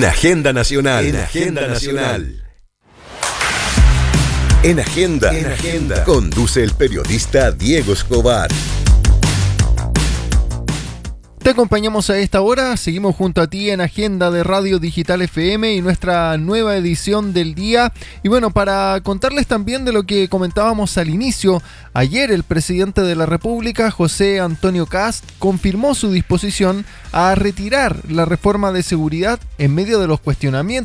En Agenda Nacional. En Agenda. Conduce el periodista Diego Escobar. Te acompañamos a esta hora, seguimos junto a ti en Agenda de Radio Digital FM y nuestra nueva edición del día. Y bueno, para contarles también de lo que comentábamos al inicio, ayer el presidente de la República, José Antonio Kast, confirmó su disposición a retirar la reforma de seguridad en medio de los cuestionamientos